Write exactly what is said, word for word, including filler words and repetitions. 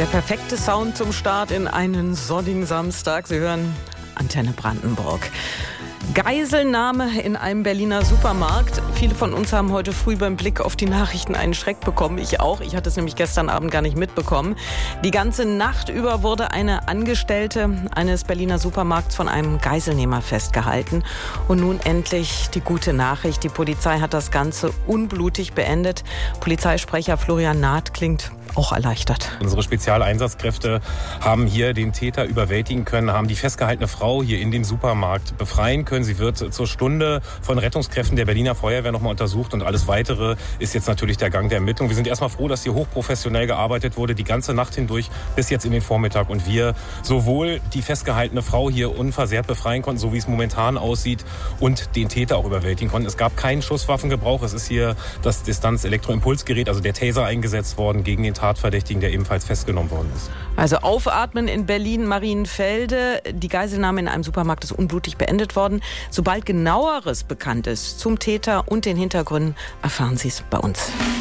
Der perfekte Sound zum Start in einen sonnigen Samstag. Sie hören Antenne Brandenburg. Geiselnahme in einem Berliner Supermarkt. Viele von uns haben heute früh beim Blick auf die Nachrichten einen Schreck bekommen. Ich auch. Ich hatte es nämlich gestern Abend gar nicht mitbekommen. Die ganze Nacht über wurde eine Angestellte eines Berliner Supermarkts von einem Geiselnehmer festgehalten. Und nun endlich die gute Nachricht. Die Polizei hat das Ganze unblutig beendet. Polizeisprecher Florian Naht klingt auch erleichtert. Unsere Spezialeinsatzkräfte haben hier den Täter überwältigen können, haben die festgehaltene Frau hier in dem Supermarkt befreien können. Sie wird zur Stunde von Rettungskräften der Berliner Feuerwehr nochmal untersucht und alles Weitere ist jetzt natürlich der Gang der Ermittlung. Wir sind erstmal froh, dass hier hochprofessionell gearbeitet wurde, die ganze Nacht hindurch bis jetzt in den Vormittag und wir sowohl die festgehaltene Frau hier unversehrt befreien konnten, so wie es momentan aussieht, und den Täter auch überwältigen konnten. Es gab keinen Schusswaffengebrauch. Es ist hier das Distanz-Elektroimpulsgerät, also der Taser, eingesetzt worden gegen den Tatverdächtigen, der ebenfalls festgenommen worden ist. Also aufatmen in Berlin-Marienfelde. Die Geiselnahme in einem Supermarkt ist unblutig beendet worden. Sobald genaueres bekannt ist zum Täter und den Hintergründen, erfahren Sie es bei uns.